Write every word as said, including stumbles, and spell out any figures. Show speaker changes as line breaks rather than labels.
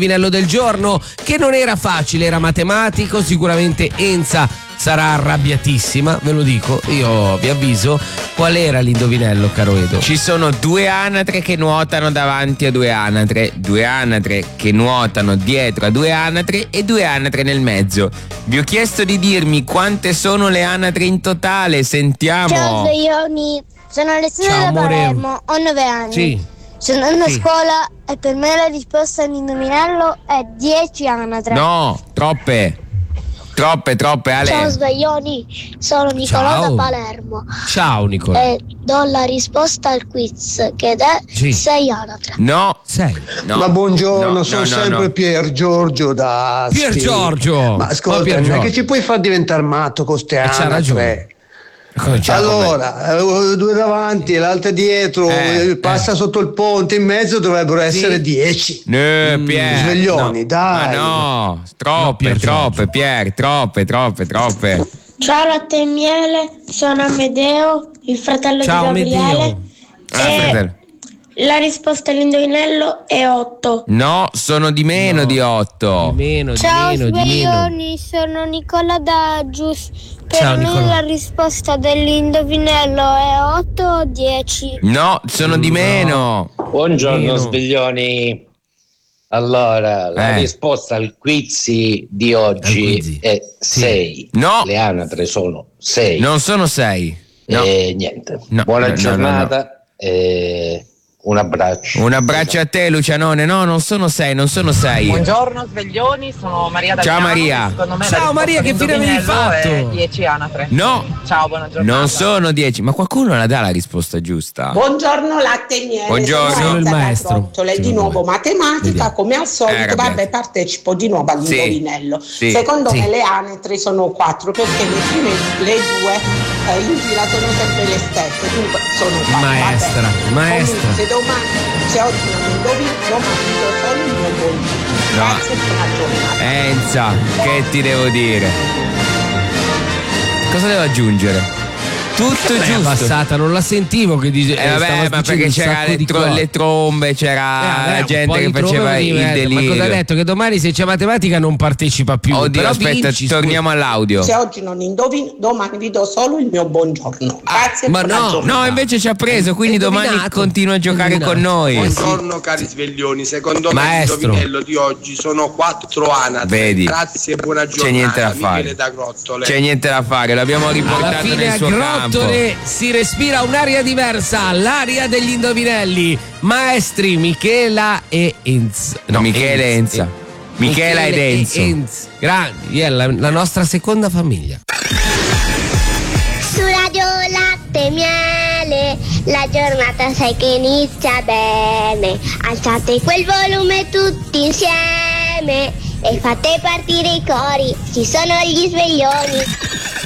Vinello del giorno, che non era facile, era matematico. Sicuramente Enza sarà arrabbiatissima, ve lo dico, io vi avviso. Qual era l'indovinello, caro Edo?
Ci sono due anatre che nuotano davanti a due anatre, due anatre che nuotano dietro a due anatre e due anatre nel mezzo. Vi ho chiesto di dirmi quante sono le anatre in totale, sentiamo.
Ciao Sveglioni, sono Alessandra
Ciao,
da
amore.
Palermo, ho nove anni.
Sì.
Sono andando
Sì.
a scuola e per me la risposta all'indovinello è dieci anatre.
No, troppe. Troppe, troppe, Ale.
Ciao Sveglioni, sono Nicolò
Ciao.
da Palermo
Ciao Nicola.
e do la risposta al quiz che è
Sì.
sei anatre.
No.
Sei.
No.
Ma buongiorno,
No,
sono
no, no,
sempre
no.
Pier Giorgio da
Pier
Spi.
Giorgio.
Ma ascolta,
Ma Pier
non è
Giorgio.
che ci puoi far diventare matto con ste
E c'ha ragione.
anatre.
Ciao,
Allora, eh, due davanti e l'altra dietro,
Eh,
eh, passa
eh.
sotto il ponte, in mezzo dovrebbero essere
Sì.
dieci.
No, Pier.
Sveglioni,
no.
dai.
Ma no,
No,
troppe,
Pier
troppe,
Giorgio.
Pier, troppe, troppe, troppe.
Ciao Latte e Miele, sono Amedeo, il fratello
Ciao
di Gabriele.
Medeo.
Ah,
E
fratello.
la risposta all'indovinello è otto.
No, sono di meno
No.
di otto.
Di meno,
Ciao
di meno, di meno.
Sveglioni, sono Nicola da Gius. Per
Ciao,
me
Nicola.
la risposta dell'indovinello è otto o dieci.
No, sono di
No.
meno.
Buongiorno
Meno.
Sveglioni. Allora, la
Eh.
risposta al quiz di
Al
oggi
quiz.
è
Sì.
sei.
No.
Le anatre sono sei.
Non sono sei. No.
E niente.
No,
Buona
no, no,
giornata e un abbraccio.
Un abbraccio a te, Lucianone. No, non sono sei, non sono sei.
Buongiorno sveglioni, sono Maria da
Ciao,
Milano.
Maria.
Secondo me
Ciao,
la risposta
Maria, che fine avevi
all'indovinello
fatto?
è dieci anatre.
No.
Ciao, buona giornata.
Non sono dieci, ma qualcuno la dà la risposta giusta.
Buongiorno latte e miele.
Buongiorno.
Sono
Sono il
Elsa da
maestro.
Trottole, di
Secondo
nuovo
me.
matematica,
Vediamo.
come al solito,
Eh,
vabbè,
vabbè.
partecipo di nuovo all'indovinello.
Sì.
Secondo
Sì.
me le anatre sono quattro perché le prime le due eh, in fila sono sempre le stesse, dunque sono quattro.
Maestra,
Vabbè.
maestra.
Comunque, se domani, se oggi non indovino, domani do solo il mio buon.
No.
Grazie e buona giornata.
Enza, che ti devo dire? Cosa devo aggiungere? Tutto
Beh, è
giusto.
passata, non la sentivo che dice.
Eh vabbè, ma perché c'era le, tro- le trombe, c'era
Eh, vabbè,
la
un po'
gente
di
che
trombe
faceva
mi
il
mette. Ma
delirio.
cosa ha detto? Che domani se c'è matematica non partecipa più.
Oddio,
Però
aspetta,
vinci,
torniamo all'audio.
Se oggi non indovino, domani vi do solo il mio buongiorno. Grazie e
ma
buona
no,
giornata.
No, invece ci ha preso, quindi domani
Indovinato.
continua a giocare
Indovinato.
con noi.
Buongiorno cari sveglioni, secondo me
Maestro.
l'indovinello di oggi sono quattro anatre.
Vedi.
Grazie e buona giornata.
C'è niente da fare.
Michele da Grottole.
C'è niente da fare, l'abbiamo
Alla
riportato
fine
nel
a
suo campo.
Grottole si respira un'aria diversa, l'aria degli indovinelli. Maestri Michela e Enz.
No, Michele e Enza. Michela ed
Michele
Enzo.
e Enz. Grandi, è la, la nostra seconda famiglia.
Su Radio Latte e Miele, la giornata sai che inizia bene. Alzate quel volume tutti insieme e fate partire i cori, ci sono gli sveglioni.